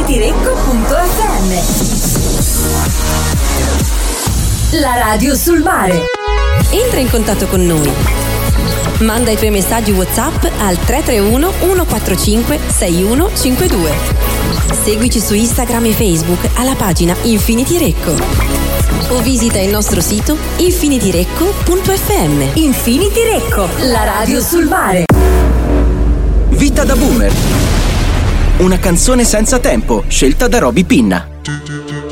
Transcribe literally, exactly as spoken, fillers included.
infinitirecco punto effe emme. La radio sul mare. Entra in contatto con noi. Manda i tuoi messaggi WhatsApp al tre tre uno uno quattro cinque sei uno cinque due. Seguici su Instagram e Facebook alla pagina Infinity Recco. O visita il nostro sito infinitirecco punto effe emme. Infinity Recco, la radio sul mare. Vita da boomer. Una canzone senza tempo, scelta da Roby Pinna.